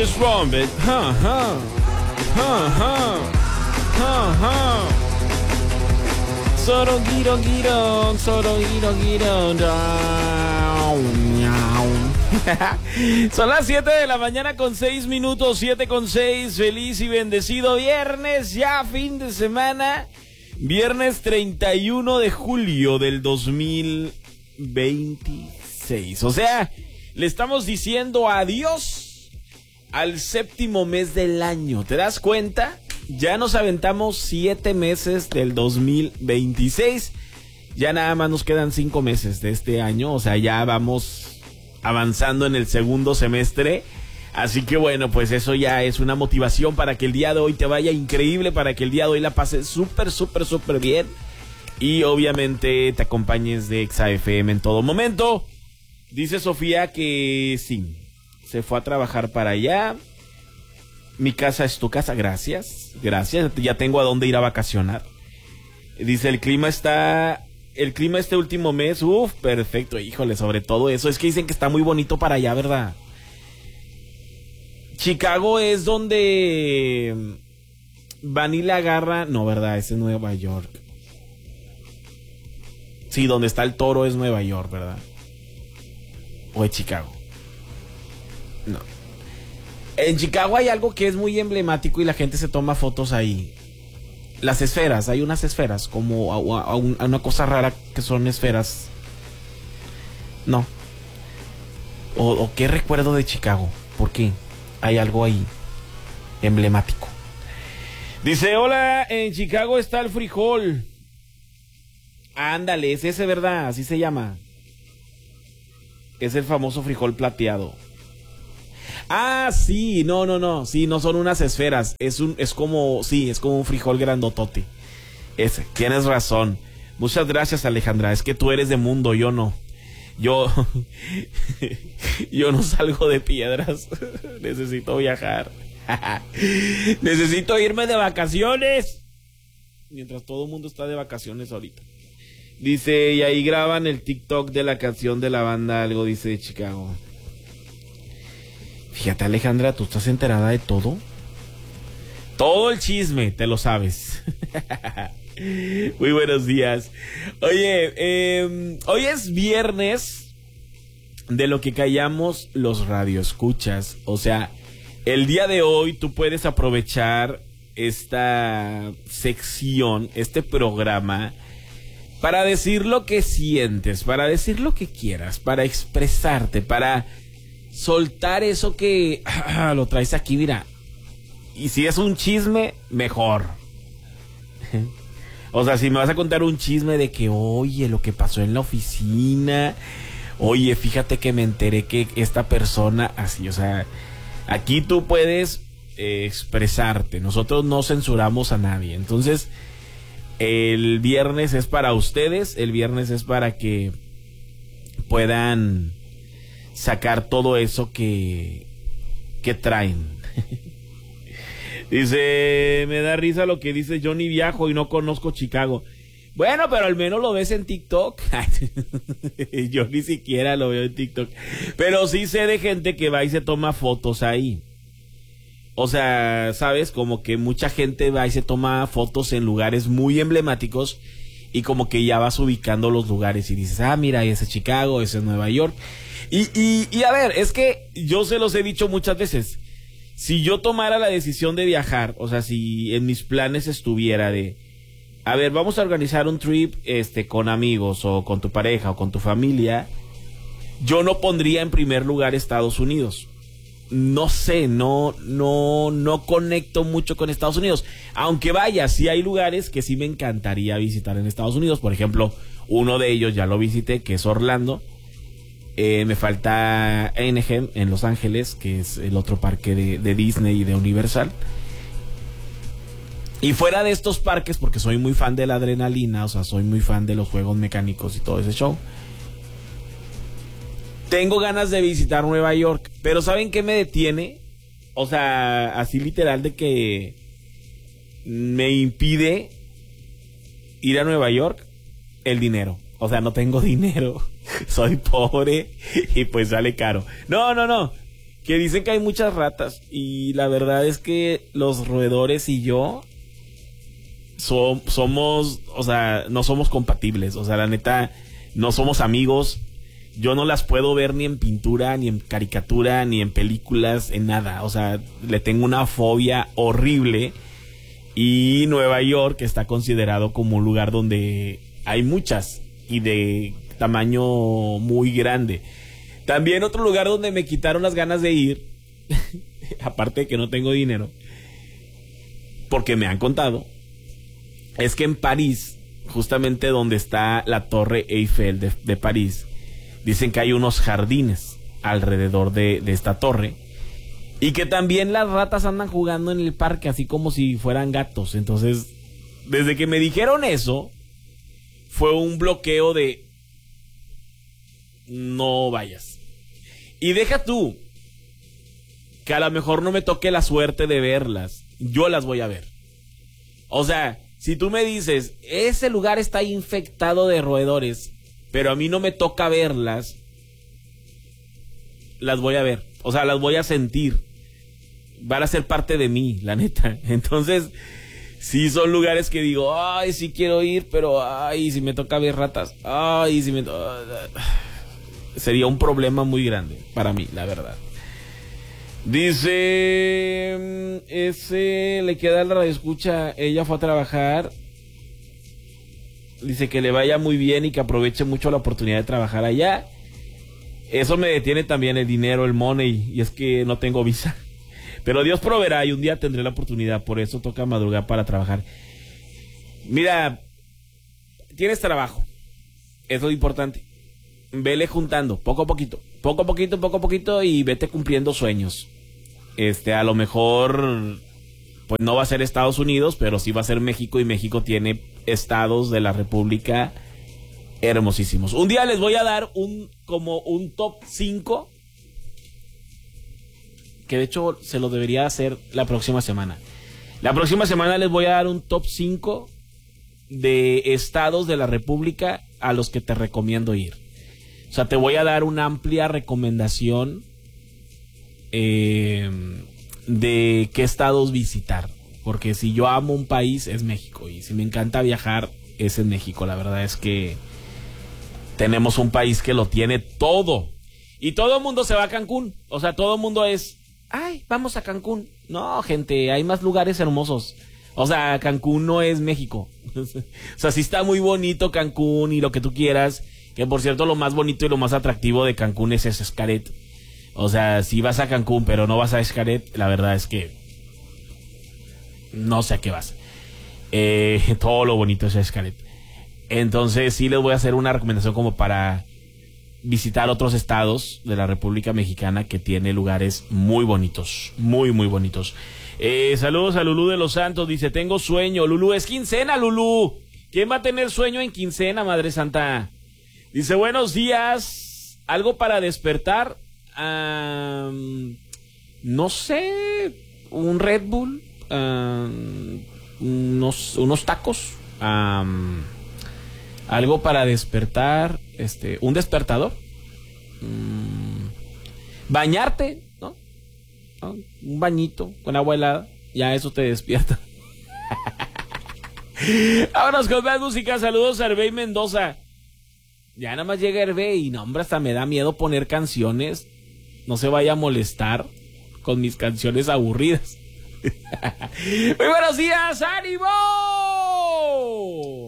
just rumble it. Soro giro giro, soro giro giro, Son las 7 de la mañana con 6 minutos, 7 con 6. Feliz y bendecido viernes, ya fin de semana. Viernes 31 de julio del 2026. O sea, le estamos diciendo adiós al séptimo mes del año. ¿Te das cuenta? Ya nos aventamos 7 meses del 2026. Ya nada más nos quedan 5 meses de este año. O sea, ya vamos avanzando en el segundo semestre. Así que bueno, pues eso ya es una motivación para que el día de hoy te vaya increíble, para que el día de hoy la pases súper bien. Y obviamente te acompañes de Exa FM en todo momento. Dice Sofía que sí, se fue a trabajar para allá. Mi casa es tu casa, gracias, ya tengo a dónde ir a vacacionar. Dice el clima este último mes, perfecto, híjole, sobre todo eso, es que dicen que está muy bonito para allá, ¿verdad? Chicago es donde Vanilla agarra, no, ¿verdad? Es en Nueva York. Sí, donde está el toro es Nueva York, ¿verdad? ¿O es Chicago? No. En Chicago hay algo que es muy emblemático y la gente se toma fotos ahí. Las esferas, hay unas esferas, como una cosa rara que son esferas. No. ¿O qué recuerdo de Chicago? ¿Por qué? Hay algo ahí emblemático. Dice, hola, en Chicago está el frijol. Ándale, es ese, ¿verdad? Así se llama. Es el famoso frijol plateado. Ah, sí, no, sí, no son unas esferas, es como un frijol grandotote. Ese, tienes razón. Muchas gracias, Alejandra, es que tú eres de mundo, yo no. Yo no salgo de piedras. Necesito viajar. Necesito irme de vacaciones. Mientras todo el mundo está de vacaciones ahorita. Dice, y ahí graban el TikTok de la canción de la banda, algo dice de Chicago. Fíjate, Alejandra, ¿tú estás enterada de todo? Todo el chisme, te lo sabes. Muy buenos días. Oye, hoy es viernes de lo que callamos los radioescuchas. O sea, el día de hoy tú puedes aprovechar esta sección, este programa, para decir lo que sientes, para decir lo que quieras, para expresarte, para soltar eso que lo traes aquí, mira. Y si es un chisme, mejor. O sea, si me vas a contar un chisme de que, oye, lo que pasó en la oficina, oye, fíjate que me enteré que esta persona, así, o sea, aquí tú puedes expresarte. Nosotros no censuramos a nadie. Entonces, el viernes es para ustedes, el viernes es para que puedan sacar todo eso que traen. Dice, me da risa lo que dice Johnny, viajo y no conozco Chicago. Bueno, pero al menos lo ves en TikTok. Yo ni siquiera lo veo en TikTok. Pero sí sé de gente que va y se toma fotos ahí. O sea, ¿sabes? Como que mucha gente va y se toma fotos en lugares muy emblemáticos y como que ya vas ubicando los lugares y dices, mira, ese es Chicago, ese es Nueva York. Y a ver, es que yo se los he dicho muchas veces. Si yo tomara la decisión de viajar, o sea, si en mis planes estuviera de, a ver, vamos a organizar un trip con amigos o con tu pareja o con tu familia, yo no pondría en primer lugar Estados Unidos. No sé, no conecto mucho con Estados Unidos. Aunque vaya, sí hay lugares que sí me encantaría visitar en Estados Unidos. Por ejemplo, uno de ellos ya lo visité, que es Orlando. Me falta Anaheim en Los Ángeles, que es el otro parque de Disney y de Universal. Y fuera de estos parques, porque soy muy fan de la adrenalina, o sea, soy muy fan de los juegos mecánicos y todo ese show, tengo ganas de visitar Nueva York. Pero ¿saben qué me detiene? O sea, así literal de que me impide ir a Nueva York, el dinero. O sea, no tengo dinero. Soy pobre y pues sale caro. No. que dicen que hay muchas ratas. Y la verdad es que los roedores y yo somos, o sea, no somos compatibles. O sea, la neta, no somos amigos. Yo no las puedo ver ni en pintura, ni en caricatura, ni en películas, en nada. O sea, le tengo una fobia horrible. Y Nueva York está considerado como un lugar donde hay muchas y de tamaño muy grande. También otro lugar donde me quitaron las ganas de ir, aparte de que no tengo dinero, porque me han contado, es que en París, justamente donde está la Torre Eiffel de París, dicen que hay unos jardines alrededor de esta torre. Y que también las ratas andan jugando en el parque, así como si fueran gatos. Entonces, desde que me dijeron eso, fue un bloqueo de no vayas. Y deja tú que a lo mejor no me toque la suerte de verlas. Yo las voy a ver. O sea, si tú me dices, ese lugar está infectado de roedores, pero a mí no me toca verlas, las voy a ver. O sea, las voy a sentir. Van a ser parte de mí, la neta. Entonces, sí son lugares que digo, ay, sí quiero ir, pero ay, si me toca ver ratas. Ay, si me sería un problema muy grande para mí, la verdad. Dice, ese le queda la radioescucha, ella fue a trabajar. Dice que le vaya muy bien y que aproveche mucho la oportunidad de trabajar allá. Eso me detiene también el dinero, el money, y es que no tengo visa. Pero Dios proveerá y un día tendré la oportunidad, por eso toca madrugar para trabajar. Mira, tienes trabajo, eso es lo importante. Vele juntando, poco a poquito, y vete cumpliendo sueños. A lo mejor, pues no va a ser Estados Unidos, pero sí va a ser México, y México tiene estados de la República hermosísimos. Un día les voy a dar como un top 5, que de hecho se lo debería hacer la próxima semana. La próxima semana les voy a dar un top 5 de estados de la República a los que te recomiendo ir. O sea, te voy a dar una amplia recomendación de qué estados visitar. Porque si yo amo un país es México, y si me encanta viajar es en México. La verdad es que tenemos un país que lo tiene todo. Y todo el mundo se va a Cancún. O sea, todo el mundo es, ay, vamos a Cancún. No, gente, hay más lugares hermosos. O sea, Cancún no es México. O sea, sí está muy bonito Cancún y lo que tú quieras. Que por cierto, lo más bonito y lo más atractivo de Cancún es Xcaret. O sea, si vas a Cancún pero no vas a Xcaret, la verdad es que no sé a qué vas. Todo lo bonito es Xcaret. Entonces sí les voy a hacer una recomendación como para visitar otros estados de la República Mexicana que tiene lugares muy bonitos, muy muy bonitos. Saludos a Lulú de Los Santos, dice, tengo sueño. Lulú, es quincena, Lulú. ¿Quién va a tener sueño en quincena, Madre Santa? Dice, buenos días, algo para despertar. No sé, un Red Bull, unos tacos, algo para despertar, un despertador, bañarte, ¿no? Un bañito con agua helada, ya eso te despierta. Vámonos con más música. Saludos a Hervé Mendoza. Ya nada más llega Hervé y no, hombre, hasta me da miedo poner canciones. No se vaya a molestar con mis canciones aburridas. Muy buenos días, ánimo.